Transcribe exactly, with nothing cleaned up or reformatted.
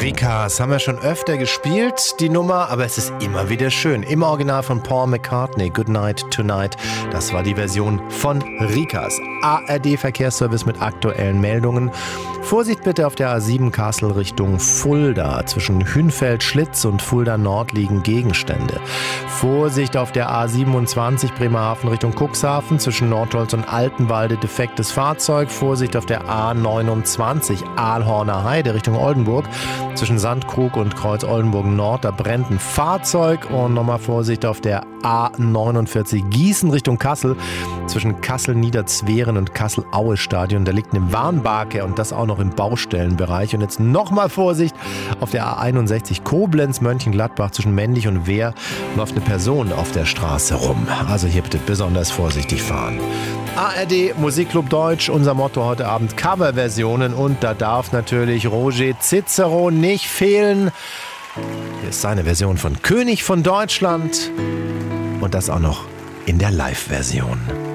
Rikas haben wir schon öfter gespielt, die Nummer, aber es ist immer wieder schön. Im Original von Paul McCartney, Good Night Tonight. Das war die Version von Rikas. A R D-Verkehrsservice mit aktuellen Meldungen. Vorsicht bitte auf der A sieben Kassel Richtung Fulda. Zwischen Hünfeld-Schlitz und Fulda Nord liegen Gegenstände. Vorsicht auf der A siebenundzwanzig Bremerhaven Richtung Cuxhaven. Zwischen Nordholz und Altenwalde defektes Fahrzeug. Vorsicht auf der A neunundzwanzig Aalhorner Heide Richtung Oldenburg. Zwischen Sandkrug und Kreuz Oldenburg Nord, da brennt ein Fahrzeug. Und nochmal Vorsicht auf der A neunundvierzig Gießen Richtung Kassel. Zwischen Kassel-Niederzweren und Kassel-Aue-Stadion, da liegt eine Warnbarke und das auch noch im Baustellenbereich. Und jetzt nochmal Vorsicht auf der A einundsechzig Koblenz-Mönchengladbach. Zwischen Mendig und Wehr läuft eine Person auf der Straße rum. Also hier bitte besonders vorsichtig fahren. A R D Musikclub Deutsch, unser Motto heute Abend Coverversionen und da darf natürlich Roger Cicero nicht fehlen. Hier ist seine Version von König von Deutschland und das auch noch in der Live-Version.